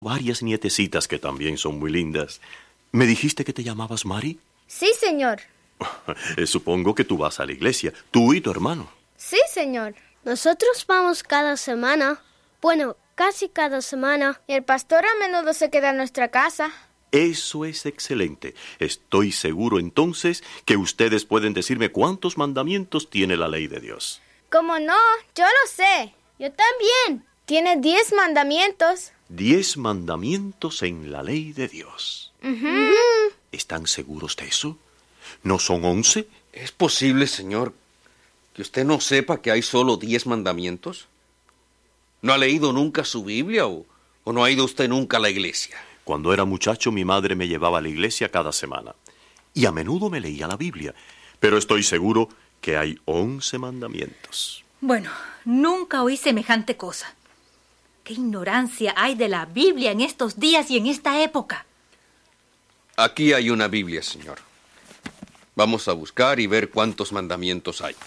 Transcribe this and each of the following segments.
varias nietecitas que también son muy lindas. ¿Me dijiste que te llamabas Mari? Sí, señor. Supongo que tú vas a la iglesia, tú y tu hermano. Sí, señor. Nosotros vamos cada semana. Bueno, casi cada semana. Y el pastor a menudo se queda en nuestra casa. Eso es excelente. Estoy seguro entonces que ustedes pueden decirme cuántos mandamientos tiene la ley de Dios. ¿Cómo no? Yo lo sé. Yo también. Tiene 10 mandamientos. 10 mandamientos en la ley de Dios. Uh-huh. ¿Están seguros de eso? ¿No son 11? ¿Es posible, señor, que usted no sepa que hay solo 10 mandamientos? ¿No ha leído nunca su Biblia o no ha ido usted nunca a la iglesia? Cuando era muchacho, mi madre me llevaba a la iglesia cada semana. Y a menudo me leía la Biblia. Pero estoy seguro que hay 11 mandamientos. Bueno, nunca oí semejante cosa. ¿Qué ignorancia hay de la Biblia en estos días y en esta época? Aquí hay una Biblia, señor. Vamos a buscar y ver cuántos mandamientos hay.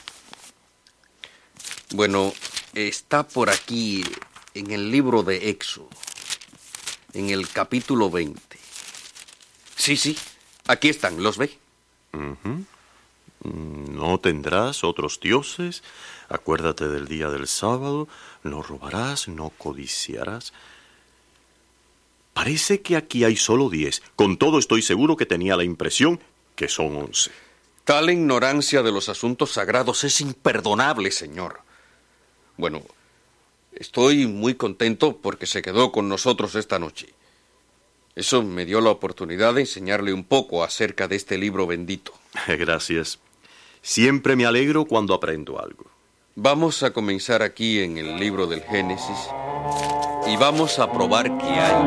Bueno, está por aquí en el libro de Éxodo, en el capítulo 20. Sí, aquí están, ¿los ve? Uh-huh. No tendrás otros dioses, acuérdate del día del sábado, no robarás, no codiciarás. Parece que aquí hay solo 10. Con todo estoy seguro que tenía la impresión que son 11. Tal ignorancia de los asuntos sagrados es imperdonable, señor. Bueno, estoy muy contento porque se quedó con nosotros esta noche. Eso me dio la oportunidad de enseñarle un poco acerca de este libro bendito. Gracias. Siempre me alegro cuando aprendo algo. Vamos a comenzar aquí en el libro del Génesis y vamos a probar qué hay.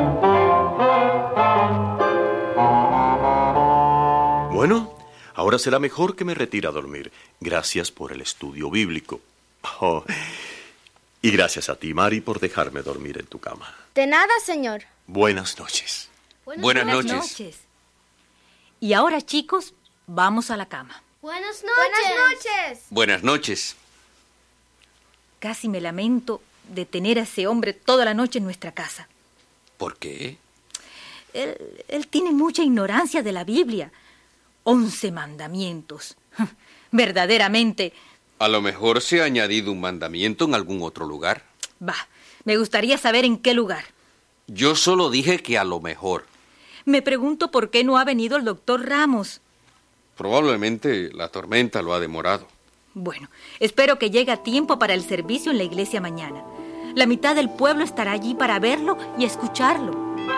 Bueno, ahora será mejor que me retire a dormir. Gracias por el estudio bíblico. Oh, y gracias a ti, Mari, por dejarme dormir en tu cama. De nada, señor. Buenas noches. Buenas noches. Y ahora, chicos, vamos a la cama. Buenas noches. Buenas noches. Buenas noches. Casi me lamento de tener a ese hombre toda la noche en nuestra casa. ¿Por qué? Él tiene mucha ignorancia de la Biblia. 11 mandamientos. Verdaderamente. A lo mejor se ha añadido un mandamiento en algún otro lugar. Me gustaría saber en qué lugar. Yo solo dije que a lo mejor. Me pregunto por qué no ha venido el doctor Ramos. Probablemente la tormenta lo ha demorado. Bueno, espero que llegue a tiempo para el servicio en la iglesia mañana. La mitad del pueblo estará allí para verlo y escucharlo.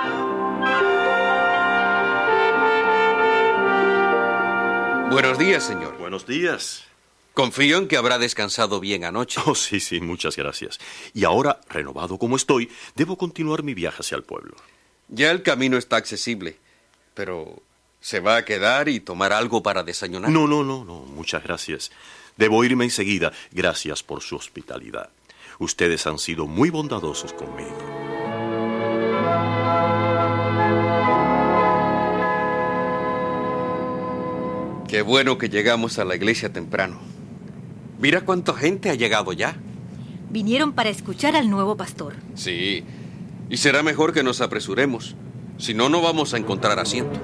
Buenos días, señor. Buenos días. Confío en que habrá descansado bien anoche. Oh, sí, muchas gracias. Y ahora, renovado como estoy, debo continuar mi viaje hacia el pueblo. Ya el camino está accesible, pero ¿se va a quedar y tomar algo para desayunar? No, muchas gracias. Debo irme enseguida. Gracias por su hospitalidad. Ustedes han sido muy bondadosos conmigo. Qué bueno que llegamos a la iglesia temprano. Mira cuánta gente ha llegado ya. Vinieron para escuchar al nuevo pastor. Sí, y será mejor que nos apresuremos. Si no, no vamos a encontrar asiento.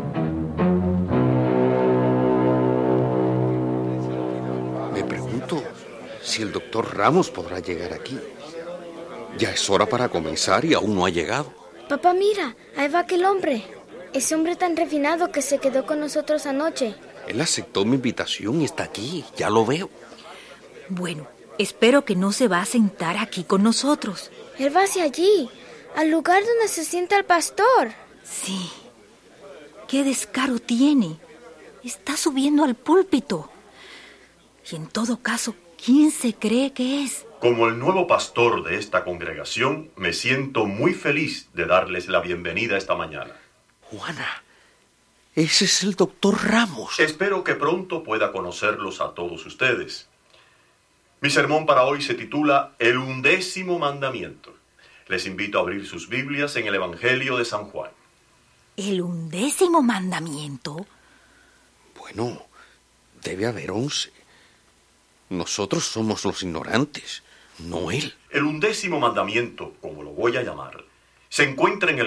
Me pregunto si el doctor Ramos podrá llegar aquí. Ya es hora para comenzar y aún no ha llegado. Papá, mira, ahí va aquel hombre. Ese hombre tan refinado que se quedó con nosotros anoche. Él aceptó mi invitación y está aquí, ya lo veo. Bueno, espero que no se va a sentar aquí con nosotros. Él va hacia allí, al lugar donde se sienta el pastor. Sí. ¿Qué descaro tiene? Está subiendo al púlpito. Y en todo caso, ¿quién se cree que es? Como el nuevo pastor de esta congregación, me siento muy feliz de darles la bienvenida esta mañana. Juana, ese es el doctor Ramos. Espero que pronto pueda conocerlos a todos ustedes. Mi sermón para hoy se titula El 11º mandamiento. Les invito a abrir sus Biblias en el Evangelio de San Juan. ¿El 11º mandamiento? Bueno, debe haber 11. Nosotros somos los ignorantes, no él. El 11º mandamiento, como lo voy a llamar, se encuentra en el